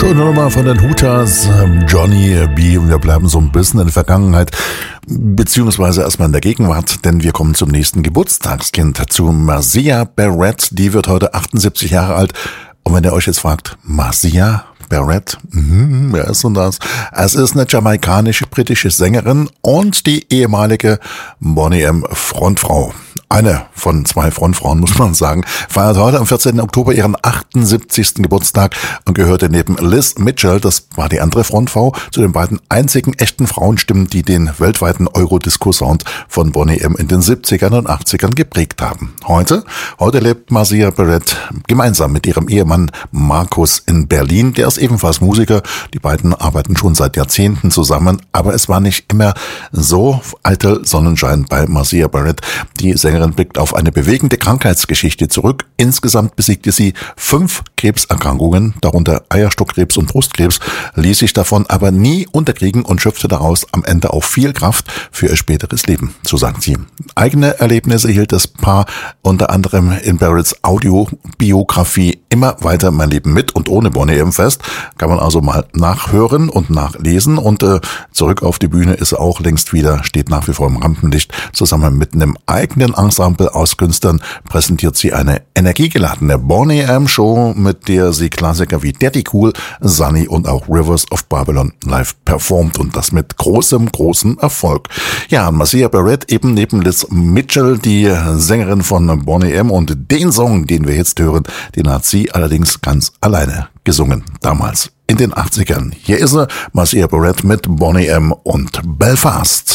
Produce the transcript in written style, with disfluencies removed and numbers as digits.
Schöne Nummer von den Hooters, Johnny B. Und wir bleiben so ein bisschen in der Vergangenheit, beziehungsweise erstmal in der Gegenwart, denn wir kommen zum nächsten Geburtstagskind, zu Marcia Barrett. Die wird heute 78 Jahre alt. Und wenn ihr euch jetzt fragt, Marcia Barrett, wer ist denn das? Es ist eine jamaikanische-britische Sängerin und die ehemalige Boney M. Frontfrau. Eine von zwei Frontfrauen, muss man sagen, feiert heute am 14. Oktober ihren 78. Geburtstag und gehörte neben Liz Mitchell, das war die andere Frontfrau, zu den beiden einzigen echten Frauenstimmen, die den weltweiten Eurodisco-Sound von Boney M. in den 70ern und 80ern geprägt haben. Heute lebt Marcia Barrett gemeinsam mit ihrem Ehemann Markus in Berlin. Der ist ebenfalls Musiker. Die beiden arbeiten schon seit Jahrzehnten zusammen, aber es war nicht immer so eitel Sonnenschein bei Marcia Barrett. Die Sängerin blickt auf eine bewegende Krankheitsgeschichte zurück. Insgesamt besiegte sie 5 Krebserkrankungen, darunter Eierstockkrebs und Brustkrebs, ließ sich davon aber nie unterkriegen und schöpfte daraus am Ende auch viel Kraft für ihr späteres Leben, so sagt sie. Eigene Erlebnisse hielt das Paar unter anderem in Barretts Audiobiografie Immer weiter mein Leben mit und ohne Boney M. fest. Kann man also mal nachhören und nachlesen und zurück auf die Bühne ist er auch längst wieder, steht nach wie vor im Rampenlicht. Zusammen mit einem eigenen Ensemble aus Künstlern präsentiert sie eine energiegeladene Boney M. Show, mit der sie Klassiker wie Daddy Cool, Sunny und auch Rivers of Babylon live performt und das mit großem Erfolg. Ja, Marcia Barrett eben neben Liz Mitchell, die Sängerin von Boney M. und den Song, den wir jetzt hören, den hat sie allerdings ganz alleine gesungen, damals in den 80ern. Hier ist sie, Marcia Barrett mit Boney M. und Belfast.